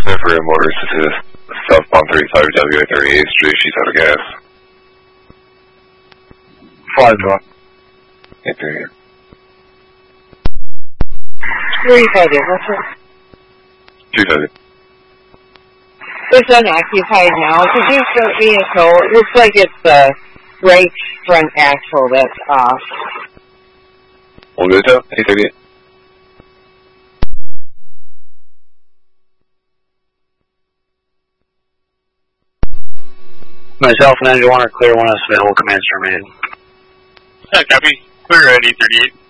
Center for motors to southbound 35W at 38th Street. She's out of gas. 5 o'clock. 8:30. 3W, what's it? 2W. It's unoccupied now. Could you show me a code? It looks like it's the right front axle that's off. We'll go to 8:38. Myself and 91 are clear. 1 is available. Commands terminated. Copy. Clear at 8:38.